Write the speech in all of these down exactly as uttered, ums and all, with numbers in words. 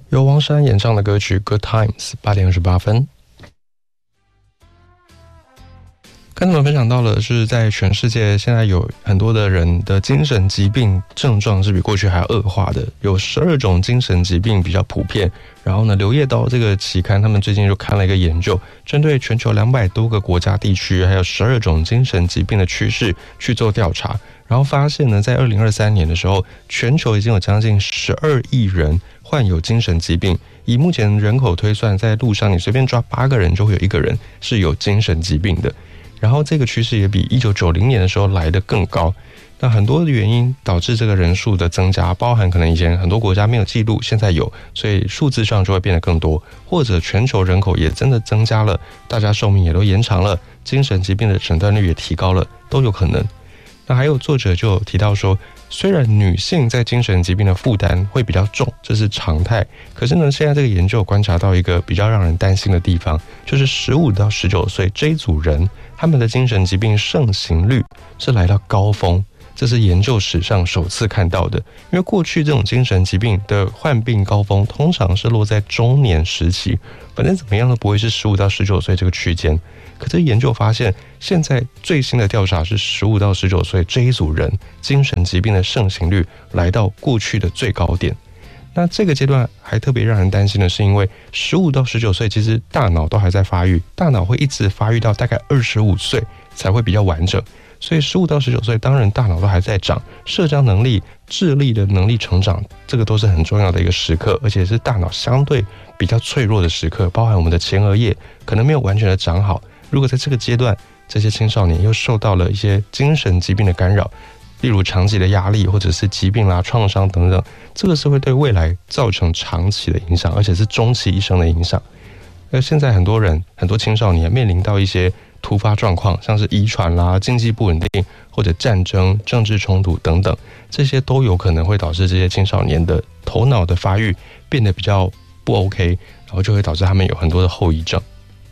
由王珊演唱的歌曲《Good Times》，八点二十八分。跟你们分享到了，是在全世界现在有很多的人的精神疾病症状是比过去还要恶化的，有十二种精神疾病比较普遍。然后呢，《柳叶刀》这个期刊，他们最近就看了一个研究，针对全球两百多个国家地区，还有十二种精神疾病的趋势去做调查，然后发现呢，在二零二三年的时候，全球已经有将近十二亿人患有精神疾病。以目前人口推算，在路上你随便抓八个人，就会有一个人是有精神疾病的。然后这个趋势也比一九九零年的时候来得更高。那很多的原因导致这个人数的增加，包含可能以前很多国家没有记录，现在有，所以数字上就会变得更多，或者全球人口也真的增加了，大家寿命也都延长了，精神疾病的诊断率也提高了，都有可能。那还有作者就有提到说，虽然女性在精神疾病的负担会比较重，这是常态，可是呢，现在这个研究观察到一个比较让人担心的地方，就是十五到十九岁这一组人，他们的精神疾病盛行率是来到高峰，这是研究史上首次看到的。因为过去这种精神疾病的患病高峰通常是落在中年时期，反正怎么样都不会是十五到十九岁这个区间。可是研究发现，现在最新的调查是十五到十九岁这一组人精神疾病的盛行率来到过去的最高点。那这个阶段还特别让人担心的是，因为十五到十九岁其实大脑都还在发育，大脑会一直发育到大概二十五岁才会比较完整。所以十五到十九岁，当然大脑都还在长，社交能力、智力的能力成长，这个都是很重要的一个时刻，而且是大脑相对比较脆弱的时刻，包含我们的前额叶可能没有完全的长好。如果在这个阶段，这些青少年又受到了一些精神疾病的干扰，例如长期的压力或者是疾病啦、创伤等等，这个是会对未来造成长期的影响，而且是终其一生的影响。而现在很多人、很多青少年面临到一些突发状况，像是遗传啦、经济不稳定或者战争、政治冲突等等，这些都有可能会导致这些青少年的头脑的发育变得比较不 OK， 然后就会导致他们有很多的后遗症。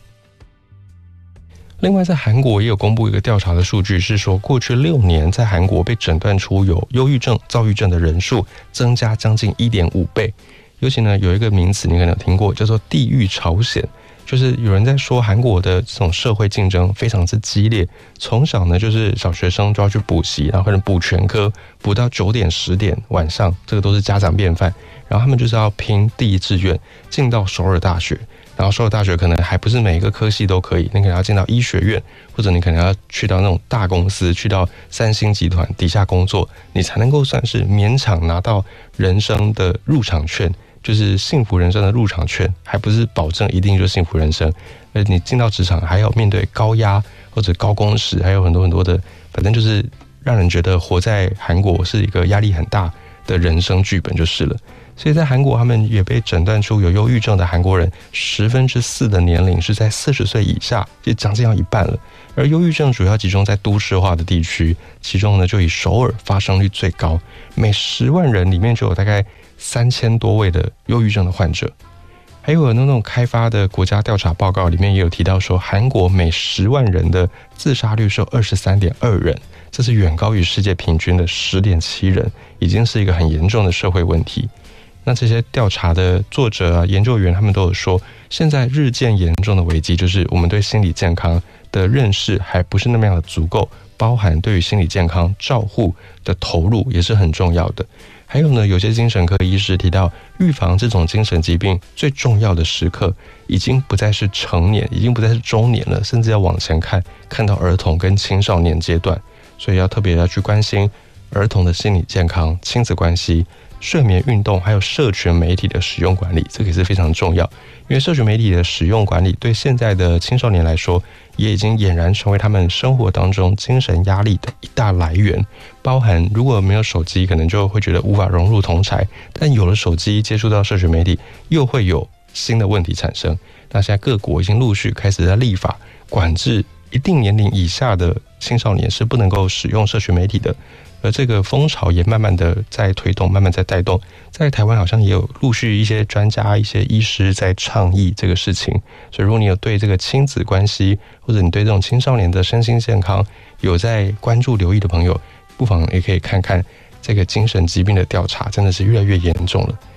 另外，在韩国也有公布一个调查的数据，是说过去六年在韩国被诊断出有忧郁症、躁郁症的人数增加将近 一点五倍。尤其呢，有一个名词你可能有听过，叫做地狱朝鲜，就是有人在说韩国的这种社会竞争非常之激烈，从小呢就是小学生就要去补习，然后可能补全科，补到九点十点晚上，这个都是家长便饭。然后他们就是要拼第一志愿进到首尔大学，然后首尔大学可能还不是每一个科系都可以，你可能要进到医学院，或者你可能要去到那种大公司，去到三星集团底下工作，你才能够算是勉强拿到人生的入场券，就是幸福人生的入场券，还不是保证一定就幸福人生。而你进到职场还要面对高压或者高工时，还有很多很多的，反正就是让人觉得活在韩国是一个压力很大的人生剧本就是了。所以在韩国，他们也被诊断出有忧郁症的韩国人，十分之四的年龄是在四十岁以下，就将近要一半了。而忧郁症主要集中在都市化的地区，其中呢就以首尔发生率最高，每十万人里面就有大概三千多位的忧郁症的患者。还有那种开发的国家调查报告里面也有提到说，韩国每十万人的自杀率是二十三点二人，这是远高于世界平均的十点七人，已经是一个很严重的社会问题。那这些调查的作者啊、研究员，他们都有说，现在日渐严重的危机就是我们对心理健康的认识还不是那么样的足够，包含对于心理健康照护的投入也是很重要的。还有呢，有些精神科医师提到，预防这种精神疾病最重要的时刻已经不再是成年，已经不再是中年了，甚至要往前看，看到儿童跟青少年阶段，所以要特别要去关心儿童的心理健康、亲子关系、睡眠、运动，还有社群媒体的使用管理，这个也是非常重要。因为社群媒体的使用管理对现在的青少年来说，也已经俨然成为他们生活当中精神压力的一大来源。包含如果没有手机，可能就会觉得无法融入同侪，但有了手机，接触到社群媒体，又会有新的问题产生。那现在各国已经陆续开始在立法管制一定年龄以下的青少年是不能够使用社群媒体的。而这个风潮也慢慢的在推动，慢慢在带动。在台湾好像也有陆续一些专家、一些医师在倡议这个事情。所以如果你有对这个亲子关系，或者你对这种青少年的身心健康有在关注留意的朋友，不妨也可以看看这个精神疾病的调查，真的是越来越严重了。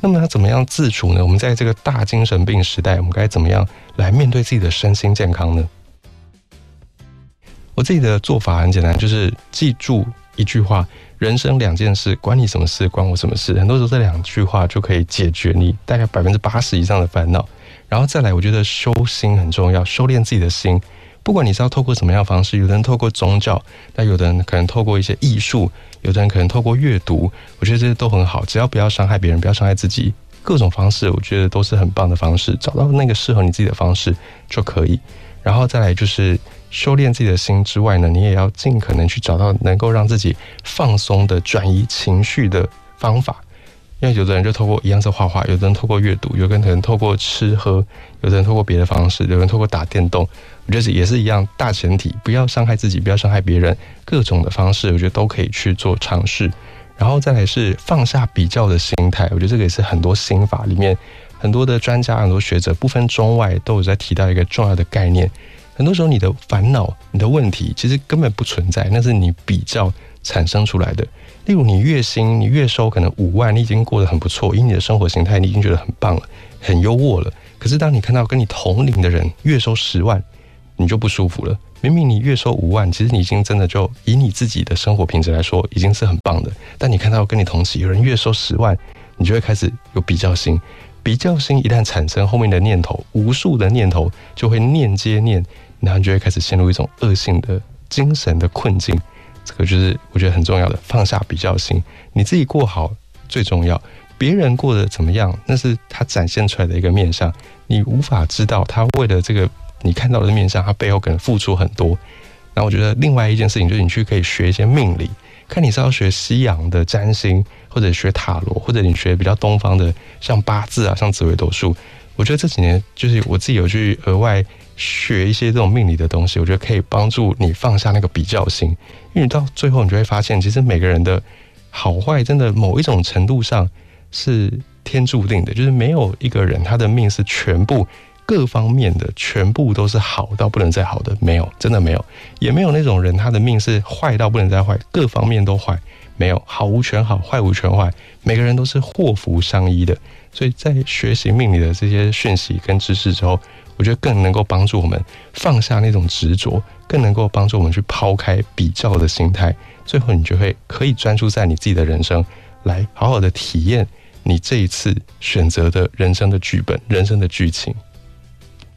那么它怎么样自处呢？我们在这个大精神病时代，我们该怎么样来面对自己的身心健康呢？我自己的做法很简单，就是记住一句话：人生两件事，关你什么事，关我什么事。很多时候这两句话就可以解决你大概百分之八十以上的烦恼。然后再来，我觉得修心很重要，修炼自己的心。不管你是要透过什么样的方式，有的人透过宗教，那有的人可能透过一些艺术，有的人可能透过阅读，我觉得这些都很好，只要不要伤害别人，不要伤害自己，各种方式我觉得都是很棒的方式，找到那个适合你自己的方式就可以。然后再来就是修炼自己的心之外呢，你也要尽可能去找到能够让自己放松的转移情绪的方法。因为有的人就透过一样是画画，有的人透过阅读，有的人可能透过吃喝，有的人透过别的方式，有的人透过打电动。我觉得也是一样，大前提不要伤害自己，不要伤害别人，各种的方式我觉得都可以去做尝试。然后再来是放下比较的心态，我觉得这个也是很多心法里面很多的专家很多学者不分中外都有在提到一个重要的概念。很多时候你的烦恼你的问题其实根本不存在，那是你比较产生出来的。例如你月薪你月收可能五万，你已经过得很不错，以你的生活形态你已经觉得很棒了，很优渥了。可是当你看到跟你同龄的人月收十万，你就不舒服了。明明你月收五万，其实你已经真的就以你自己的生活品质来说已经是很棒的，但你看到跟你同期有人月收十万，你就会开始有比较心。比较心一旦产生，后面的念头无数的念头就会念接念，然后你就会开始陷入一种恶性的精神的困境。这个就是我觉得很重要的，放下比较心，你自己过好最重要，别人过得怎么样那是他展现出来的一个面向，你无法知道他为了这个你看到的面向他背后可能付出很多。然后我觉得另外一件事情就是你去可以学一些命理，看你是要学西洋的占星，或者学塔罗，或者你学比较东方的像八字啊，像紫微斗数。我觉得这几年就是我自己有去额外学一些这种命理的东西，我觉得可以帮助你放下那个比较心。因为你到最后你就会发现，其实每个人的好坏真的某一种程度上是天注定的，就是没有一个人他的命是全部各方面的全部都是好到不能再好的，没有，真的没有。也没有那种人他的命是坏到不能再坏，各方面都坏，没有，好无全好，坏无全坏，每个人都是祸福相依的。所以在学习命理的这些讯息跟知识之后，我觉得更能够帮助我们放下那种执着，更能够帮助我们去抛开比较的心态，最后你就会可以专注在你自己的人生，来好好的体验你这一次选择的人生的剧本，人生的剧情。